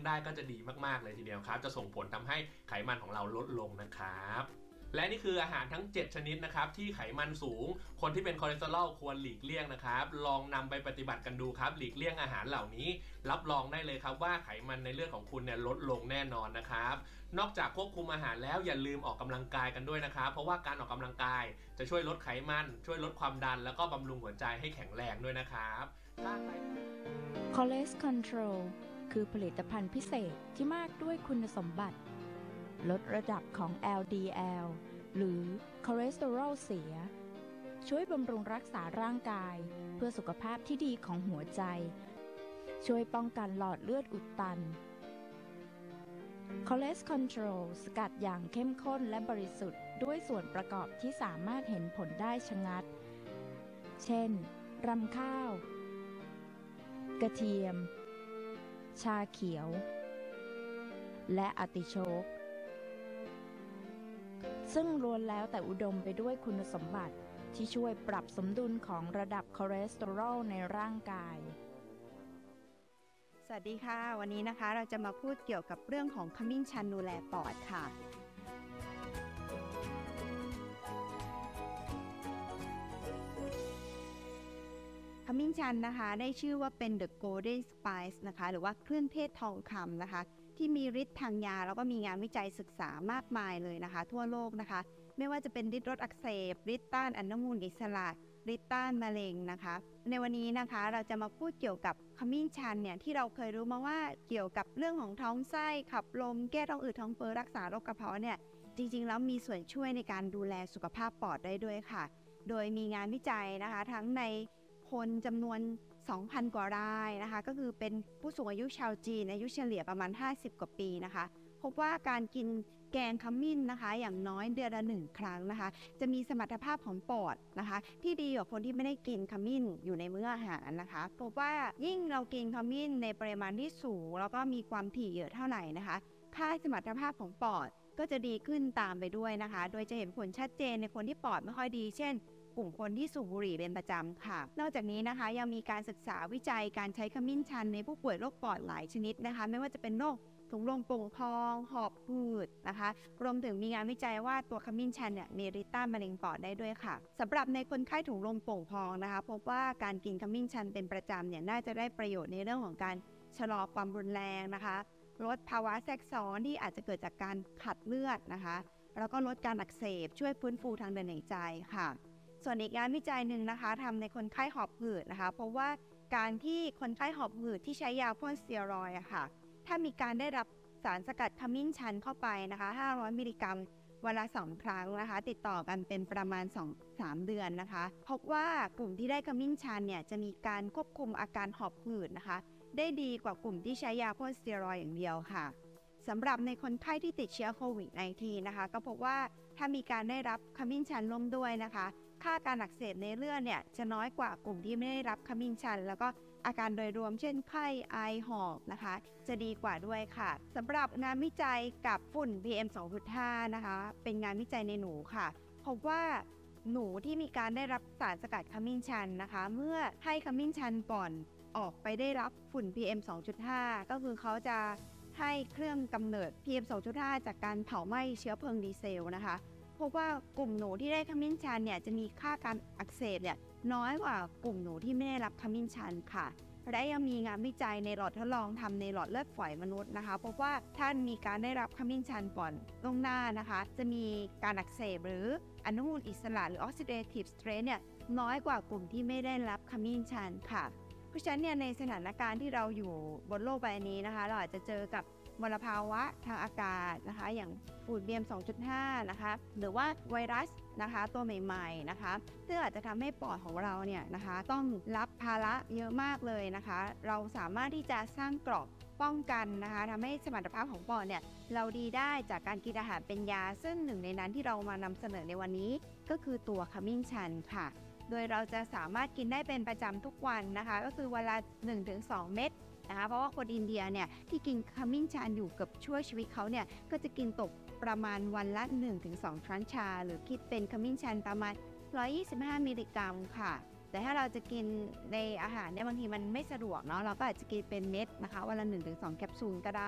ได้ก็จะดีมากๆเลยทีเดียวครับจะส่งผลทำให้ไขมันของเราลดลงนะครับและนี่คืออาหารทั้ง7ชนิดนะครับที่ไขมันสูงคนที่เป็นคอเลสเตอรอลควรหลีกเลี่ยงนะครับลองนำไปปฏิบัติกันดูครับหลีกเลี่ยงอาหารเหล่านี้รับรองได้เลยครับว่าไขมันในเลือดของคุณเนี่ยลดลงแน่นอนนะครับนอกจากควบคุมอาหารแล้วอย่าลืมออกกำลังกายกันด้วยนะครับเพราะว่าการออกกำลังกายจะช่วยลดไขมันช่วยลดความดันแล้วก็บำรุงหัวใจให้แข็งแรงด้วยนะครับ Cholesterol Control คือผลิตภัณฑ์พิเศษที่มากด้วยคุณสมบัติลดระดับของ LDL หรือคอเลสเตอรอลเสียช่วยบำรุงรักษาร่างกายเพื่อสุขภาพที่ดีของหัวใจช่วยป้องกันหลอดเลือดอุดตัน Cholesterol Control สกัดอย่างเข้มข้นและบริสุทธิ์ด้วยส่วนประกอบที่สามารถเห็นผลได้ชะงัดเช่นรำข้าวกระเทียมชาเขียวและอาร์ติโชกซึ่งล้วนแล้วแต่อุดมไปด้วยคุณสมบัติที่ช่วยปรับสมดุลของระดับคอเลสเตอรอลในร่างกายสวัสดีค่ะวันนี้นะคะเราจะมาพูดเกี่ยวกับเรื่องของขมิ้นชันดูแลปอดค่ะขมิ้นชันนะคะได้ชื่อว่าเป็น The Golden Spice นะคะหรือว่าเครื่องเทศทองคำนะคะที่มีฤทธิ์ทางยาแล้วก็มีงานวิจัยศึกษามากมายเลยนะคะทั่วโลกนะคะไม่ว่าจะเป็นฤทธิ์ลดอักเสบฤทธิ์ต้านอนุมูลอิสระฤทธิ์ต้านมะเร็งนะคะในวันนี้นะคะเราจะมาพูดเกี่ยวกับขมิ้นชันเนี่ยที่เราเคยรู้มาว่าเกี่ยวกับเรื่องของท้องไส้ขับลมแก้ท้องอืดท้องเฟ้อรักษาโรคกระเพาะเนี่ยจริงๆแล้วมีส่วนช่วยในการดูแลสุขภาพปอดได้ด้วยค่ะโดยมีงานวิจัยนะคะทั้งในคนจำนวน 2,000 กว่ารายนะคะก็คือเป็นผู้สูงอายุชาวจีนอายุเฉลี่ยประมาณ50กว่าปีนะคะพบว่าการกินแกงขมิ้นนะคะอย่างน้อยเดือนละ1ครั้งนะคะจะมีสมรรถภาพของปอดนะคะที่ดีกว่าคนที่ไม่ได้กินขมิ้นอยู่ในมื้ออาหารนะคะพบว่ายิ่งเรากินขมิ้นในปริมาณที่สูงแล้วก็มีความถี่เยอะเท่าไหร่นะคะค่าสมรรถภาพของปอดก็จะดีขึ้นตามไปด้วยนะคะโดยจะเห็นผลชัดเจนในคนที่ปอดไม่ค่อยดีเช่นกลุ่มคนที่สูบบุหรี่เป็นประจำค่ะนอกจากนี้นะคะยังมีการศึกษาวิจัยการใช้ขมิ้นชันในผู้ป่วยโรคปอดหลายชนิดนะคะไม่ว่าจะเป็นโรคถุงลมโป่งพองหอบหืดนะคะรวมถึงมีงานวิจัยว่าตัวขมิ้นชันเนี่ยมีฤทธิ์ต้านมะเร็งปอดได้ด้วยค่ะสำหรับในคนไข้ถุงลมโป่งพองนะคะพบว่าการกินขมิ้นชันเป็นประจำเนี่ยน่าจะได้ประโยชน์ในเรื่องของการชะลอความรุนแรงนะคะลดภาวะแทรกซ้อนที่อาจจะเกิดจากการขัดเลือดนะคะแล้วก็ลดการอักเสบช่วยฟื้นฟูทางเดินหายใจค่ะส่วนอีกงานวิจัยหนึ่งนะคะทำในคนไข้หอบหืดนะคะเพราะว่าการที่คนไข้หอบหืดที่ใช้ยาพ่นสเตียรอยด์ค่ะถ้ามีการได้รับสารสกัดขมิ้นชันเข้าไปนะคะ500มิลลิกรัมวันละ2ครั้งนะคะติดต่อกันเป็นประมาณ 2-3 เดือนนะคะพบว่ากลุ่มที่ได้ขมิ้นชันเนี่ยจะมีการควบคุมอาการหอบหืดนะคะได้ดีกว่ากลุ่มที่ใช้ยาพ่นสเตียรอยด์อย่างเดียวค่ะสำหรับในคนไข้ที่ติดเชื้อโควิด -19 นะคะก็พบว่าถ้ามีการได้รับขมิ้นชันร่วมด้วยนะคะค่าการอักเสบในเลือดเนี่ยจะน้อยกว่ากลุ่มที่ไม่ได้รับขมิ้นชันแล้วก็อาการโดยรวมเช่นไข้ไอหอบนะคะจะดีกว่าด้วยค่ะสำหรับงานวิจัยกับฝุ่น PM 2.5 นะคะเป็นงานวิจัยในหนูค่ะพบว่าหนูที่มีการได้รับสารสกัดขมิ้นชันนะคะเมื่อให้ขมิ้นชันก่อนออกไปได้รับฝุ่น PM 2.5 ก็คือเขาจะให้เครื่องกำเนิด PM 2.5 จากการเผาไหม้เชื้อเพลิงดีเซลนะคะพบว่ากลุ่มหนูที่ได้ขมิ้นชันเนี่ยจะมีค่าการอักเสบเนี่ยน้อยกว่ากลุ่มหนูที่ไม่ได้รับขมิ้นชันค่ะและยังมีงานวิจัยในหลอดทดลองทำในหลอดเลือดฝอยมนุษย์นะคะพบว่าท่านมีการได้รับขมิ้นชันก่อนล่วงหน้านะคะจะมีการอักเสบหรืออนุมูลอิสระหรือ oxidative stress เนี่ยน้อยกว่ากลุ่มที่ไม่ได้รับขมิ้นชันค่ะเพราะฉะนั้นเนี่ยในสถานการณ์ที่เราอยู่บนโลกใบนี้นะคะเราอาจจะเจอกับมลภาวะทางอากาศนะคะอย่างฝุ่น PM 2.5 นะคะหรือว่าไวรัสนะคะตัวใหม่ๆนะคะซึ่งอาจจะทำให้ปอดของเราเนี่ยนะคะต้องรับภาระเยอะมากเลยนะคะเราสามารถที่จะสร้างเกราะป้องกันนะคะทำให้สมรรถภาพของปอดเนี่ยเราดีได้จากการกินอาหารเป็นยาซึ่งหนึ่งในนั้นที่เรามานำเสนอในวันนี้ก็คือตัวขมิ้นชันค่ะโดยเราจะสามารถกินได้เป็นประจำทุกวันนะคะก็คือวันละ 1-2 เม็ดนะคะเพราะว่าคนอินเดียเนี่ยที่กินขมิ้นชันอยู่กับช่วยชีวิตเขาเนี่ยก็จะกินตกประมาณวันละ 1-2 ช้อนชาหรือคิดเป็นขมิ้นชันประมาณ125มิลลิกรัมค่ะแต่ถ้าเราจะกินในอาหารเนี่ยบางทีมันไม่สะดวกเนาะเราก็อาจจะกินเป็นเม็ดนะคะวันละ 1-2 แคปซูลก็ได้